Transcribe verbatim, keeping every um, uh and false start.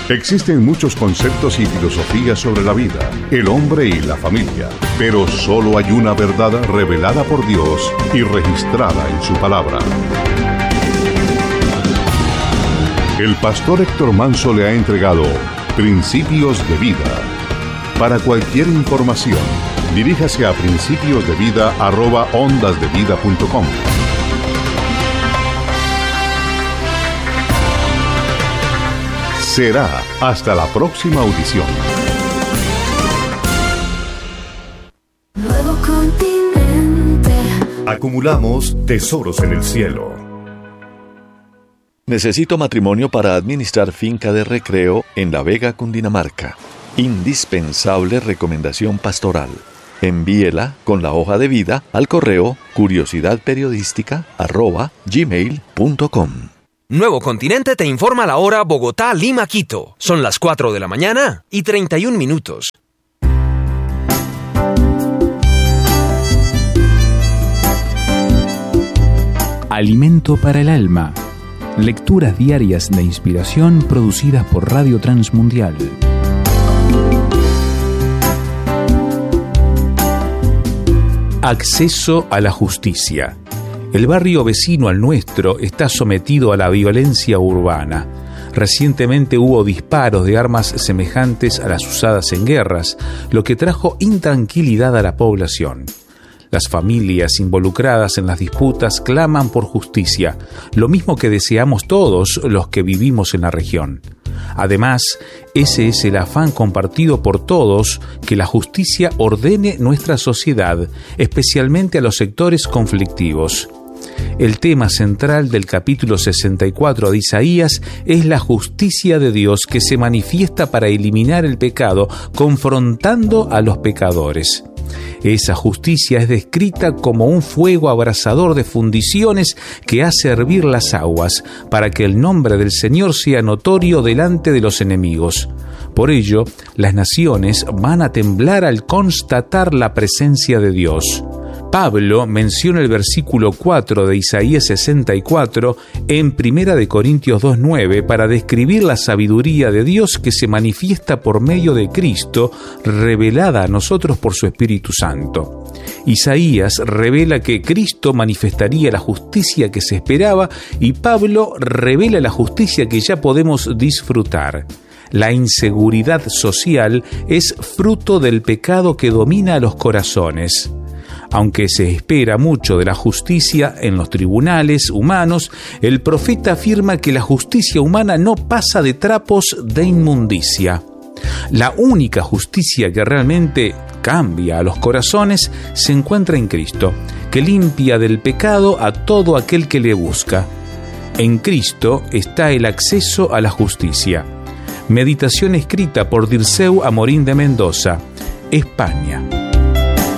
Existen muchos conceptos y filosofías sobre la vida, el hombre y la familia, pero solo hay una verdad revelada por Dios y registrada en su palabra. El pastor Héctor Manso le ha entregado Principios de Vida. Para cualquier información, diríjase a principios de vida arroba ondas de vida punto com. Será hasta la próxima audición. Nuevo continente. Acumulamos tesoros en el cielo. Necesito matrimonio para administrar finca de recreo en La Vega, Cundinamarca. Indispensable recomendación pastoral. Envíela con la hoja de vida al correo curiosidadperiodística arroba gmail punto com. Nuevo Continente te informa la hora Bogotá, Lima, Quito. Son las cuatro de la mañana y treinta y un minutos. Alimento para el alma. Lecturas diarias de inspiración producidas por Radio Transmundial. Acceso a la justicia. El barrio vecino al nuestro está sometido a la violencia urbana. Recientemente hubo disparos de armas semejantes a las usadas en guerras, lo que trajo intranquilidad a la población. Las familias involucradas en las disputas claman por justicia, lo mismo que deseamos todos los que vivimos en la región. Además, ese es el afán compartido por todos, que la justicia ordene nuestra sociedad, especialmente a los sectores conflictivos. El tema central del capítulo sesenta y cuatro de Isaías es la justicia de Dios que se manifiesta para eliminar el pecado, confrontando a los pecadores. Esa justicia es descrita como un fuego abrasador de fundiciones que hace hervir las aguas, para que el nombre del Señor sea notorio delante de los enemigos. Por ello, las naciones van a temblar al constatar la presencia de Dios. Pablo menciona el versículo cuatro de Isaías sesenta y cuatro en Primera de Corintios dos nueve para describir la sabiduría de Dios que se manifiesta por medio de Cristo, revelada a nosotros por su Espíritu Santo. Isaías revela que Cristo manifestaría la justicia que se esperaba y Pablo revela la justicia que ya podemos disfrutar. La inseguridad social es fruto del pecado que domina a los corazones. Aunque se espera mucho de la justicia en los tribunales humanos, el profeta afirma que la justicia humana no pasa de trapos de inmundicia. La única justicia que realmente cambia a los corazones se encuentra en Cristo, que limpia del pecado a todo aquel que le busca. En Cristo está el acceso a la justicia. Meditación escrita por Dirceu Amorín de Mendoza, España.